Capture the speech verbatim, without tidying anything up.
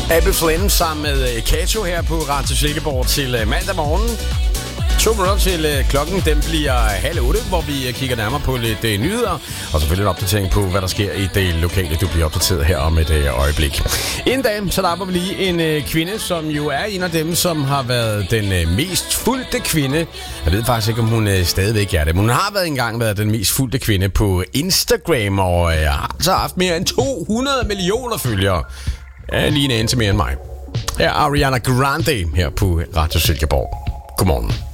Abel Flynn sammen med Kato her på Radio Silkeborg til mandag morgen. To minutter til klokken, den bliver halv otte, hvor vi kigger nærmere på lidt uh, nyheder. Og selvfølgelig en opdatering på, hvad der sker i det lokale. Du bliver opdateret her om et uh, øjeblik. Inden da, så lapper vi lige en uh, kvinde, som jo er en af dem, som har været den uh, mest fulgte kvinde. Jeg ved faktisk ikke, om hun uh, stadigvæk er det. Men hun har været engang været den mest fulgte kvinde på Instagram, og uh, har altså haft mere end to hundrede millioner følgere. Ja, lige en anelse mere end mig. Her er Ariana Grande her på Radio Silkeborg. Godmorgen.